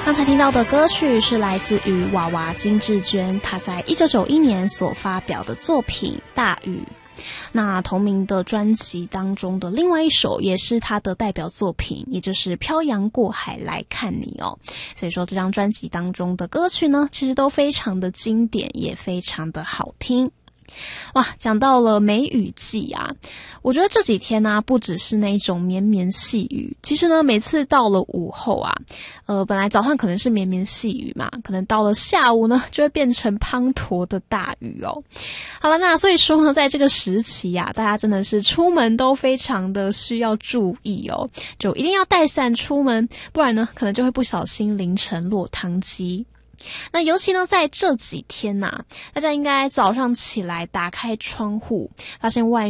刚才听到的歌曲是来自于娃娃金智娟，她在1991年所发表的作品《大雨》。那同名的专辑当中的另外一首也是她的代表作品，也就是《漂洋过海来看你》哦。所以说这张专辑当中的歌曲呢，其实都非常的经典，也非常的好听。哇，讲到了梅雨季啊，我觉得这几天呢，不只是那种绵绵细雨，其实呢，每次到了午后啊，本来早上可能是绵绵细雨嘛，可能到了下午呢，就会变成滂沱的大雨哦。好了，那所以说呢，在这个时期啊，大家真的是出门都非常的需要注意哦，就一定要带伞出门，不然呢，可能就会不小心淋成落汤鸡。那尤其呢，在这几天啊，大家应该早上起来打开窗户，发现外